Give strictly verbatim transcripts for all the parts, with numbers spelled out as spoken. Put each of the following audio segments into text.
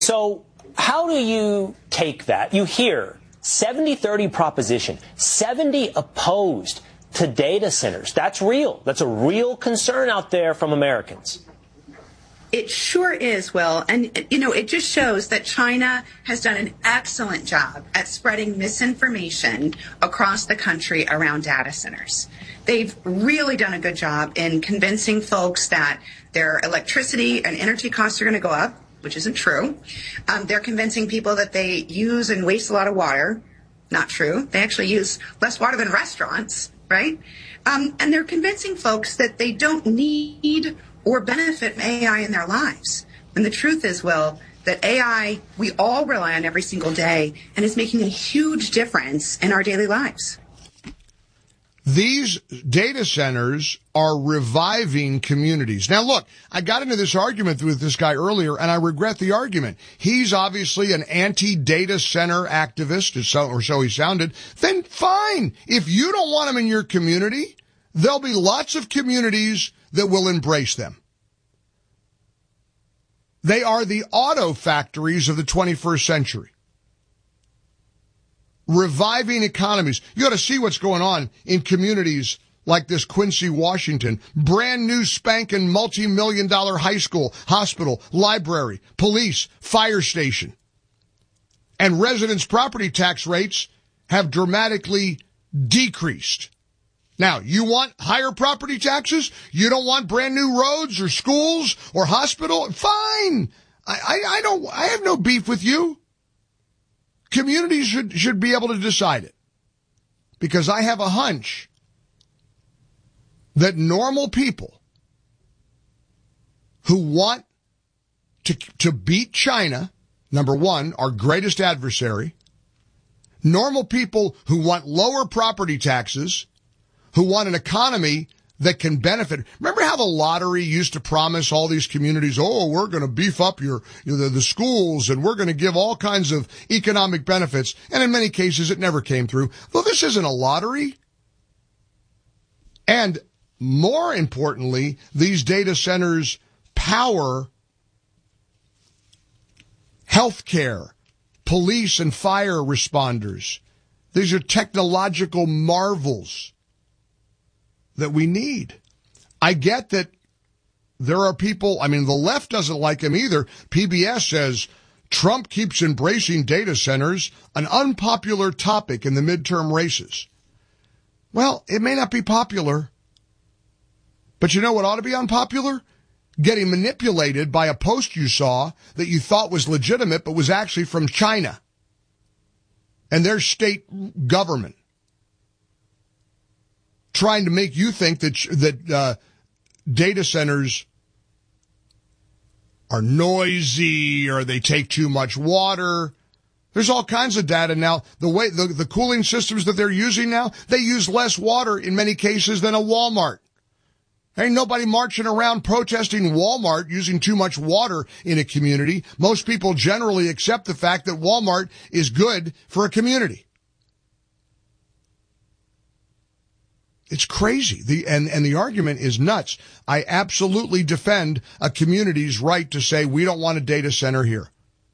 So how do you take that? You hear seventy thirty proposition, seventy opposed to data centers. That's real. That's a real concern out there from Americans. It sure is, Will. And, you know, it just shows that China has done an excellent job at spreading misinformation across the country around data centers. They've really done a good job in convincing folks that their electricity and energy costs are going to go up, which isn't true. Um, they're convincing people that they use and waste a lot of water. Not true. They actually use less water than restaurants, right? Um, and they're convincing folks that they don't need or benefit from A I in their lives. And the truth is, Will, that A I, we all rely on every single day and is making a huge difference in our daily lives. These data centers are reviving communities. Now, look, I got into this argument with this guy earlier, and I regret the argument. He's obviously an anti-data center activist, or so, or so he sounded. Then fine. If you don't want them in your community, there'll be lots of communities that will embrace them. They are the auto factories of the twenty-first century. Reviving economies. You got to see what's going on in communities like this Quincy, Washington. Brand new spanking multi-million dollar high school, hospital, library, police, fire station. And residents' property tax rates have dramatically decreased. Now, you want higher property taxes? You don't want brand new roads or schools or hospital? Fine. I, I, I don't, I have no beef with you. Communities should, should be able to decide it. Because I have a hunch that normal people who want to, to beat China, number one, our greatest adversary, normal people who want lower property taxes, who want an economy that can benefit. Remember how the lottery used to promise all these communities, oh, we're going to beef up your, you know, the, the schools and we're going to give all kinds of economic benefits. And in many cases, it never came through. Well, this isn't a lottery. And more importantly, these data centers power healthcare, police and fire responders. These are technological marvels that we need. I get that there are people, I mean, the left doesn't like him either. P B S says Trump keeps embracing data centers, an unpopular topic in the midterm races. Well, it may not be popular, but you know what ought to be unpopular? Getting manipulated by a post you saw that you thought was legitimate but was actually from China and their state government, trying to make you think that that uh, data centers are noisy or they take too much water. There's all kinds of data now. The way the, the cooling systems that they're using now, they use less water in many cases than a Walmart. Ain't nobody marching around protesting Walmart using too much water in a community. Most people generally accept the fact that Walmart is good for a community. It's crazy. The, and, and the argument is nuts. I absolutely defend a community's right to say we don't want a data center here.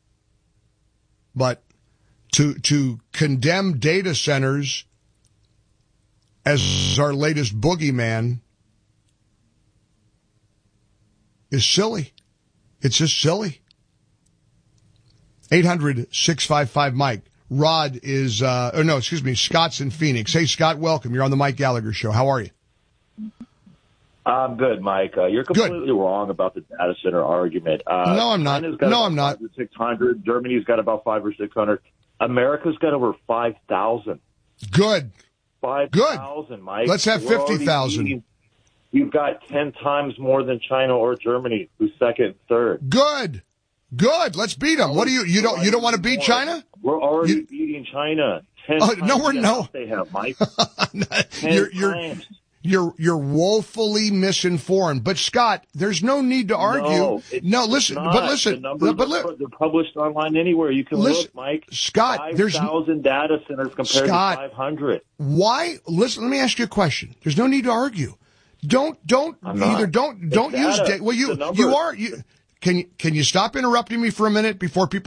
But to, to condemn data centers as our latest boogeyman is silly. It's just silly. eight hundred, six five five, Mike. Rod is, uh, oh no, excuse me, Scott's in Phoenix. Hey, Scott, welcome. You're on the Mike Gallagher Show. How are you? I'm good, Mike. Uh, you're completely good. Wrong about the data center argument. Uh, no, I'm not. No, I'm not. six hundred. Germany's got about five or six hundred. America's got over five thousand. Good. five thousand, Mike. Let's have fifty thousand. You've got ten times more than China or Germany, who's second and third. Good. Good. Let's beat them. What do you, you don't, you don't want to beat China? We're already you, beating China. Ten oh, times no, we're no. They have, Mike. ten you're, you're, times. You're, you're woefully misinformed. But Scott, there's no need to argue. No, no listen, not. but listen, the numbers but li- are, they're published online anywhere. You can listen, look, Mike. Scott, five there's thousand data centers compared Scott, to five hundred. Why? Listen, let me ask you a question. There's no need to argue. Don't, don't, I'm either not. don't, don't it's use, data. da- well, you, The you are, you, can, can you stop interrupting me for a minute before people